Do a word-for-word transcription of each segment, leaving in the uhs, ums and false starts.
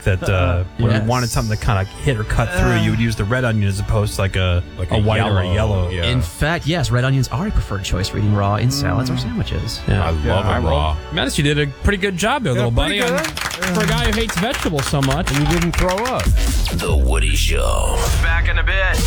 that uh, when Yes. you wanted something to kind of hit or cut through, you would use the red onion as opposed to like a, Like a, a white or a yellow, yellow. yeah. In fact, yes, red onions are a preferred choice for eating raw in salads or sandwiches. Yeah. I love Yeah, it I raw. Menace, you did a pretty good job there, little buddy. pretty on- good. For a guy who hates vegetables so much. You didn't throw up. The Woody Show. Back in a bit.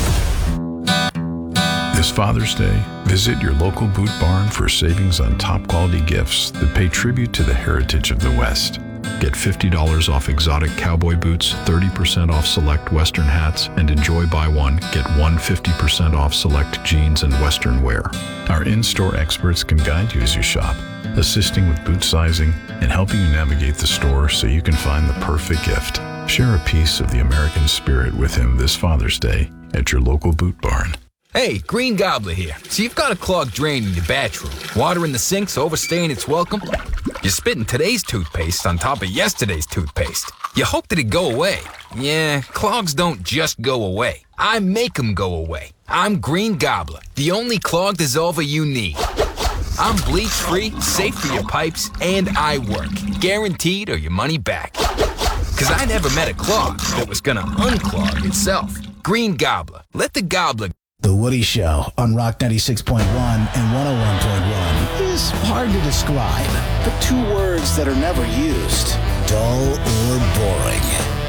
This Father's Day, visit your local Boot Barn for savings on top quality gifts that pay tribute to the heritage of the West. Get fifty dollars off exotic cowboy boots, thirty percent off select Western hats, and enjoy buy one, get one fifty percent off select jeans and Western wear. Our in-store experts can guide you as you shop, assisting with boot sizing and helping you navigate the store so you can find the perfect gift. Share a piece of the American spirit with him this Father's Day at your local Boot Barn. Hey, Green Gobbler here. So you've got a clogged drain in your bathroom. Water in the sink's overstaying its welcome. You're spitting today's toothpaste on top of yesterday's toothpaste. You hope that it go away. Yeah, clogs don't just go away. I make them go away. I'm Green Gobbler, the only clog dissolver you need. I'm bleach-free, safe for your pipes, and I work. Guaranteed or your money back. Because I never met a clog that was gonna unclog itself. Green Gobbler. Let the gobbler... The Woody Show on Rock ninety-six point one and one oh one point one is hard to describe, but two words that are never used, dull or boring.